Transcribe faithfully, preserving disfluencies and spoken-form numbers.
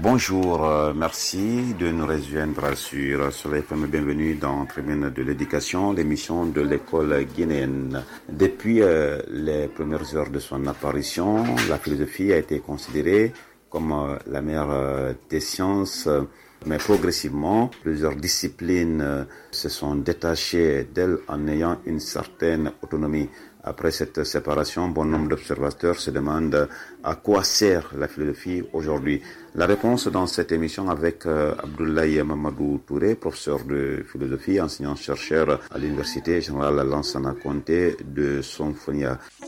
Bonjour, euh, merci de nous rejoindre sur Soleil F M. Bienvenue dans Tribune de l'éducation, l'émission de l'école guinéenne. Depuis euh, les premières heures de son apparition, la philosophie a été considérée comme euh, la meilleure euh, des sciences, euh, mais progressivement, plusieurs disciplines euh, se sont détachées d'elle en ayant une certaine autonomie. Après cette séparation, bon nombre d'observateurs se demandent à quoi sert la philosophie aujourd'hui. La réponse dans cette émission avec euh, Abdoulaye Mamadou Touré, professeur de philosophie, enseignant-chercheur à l'Université générale Lansana Conté de Sonfonia.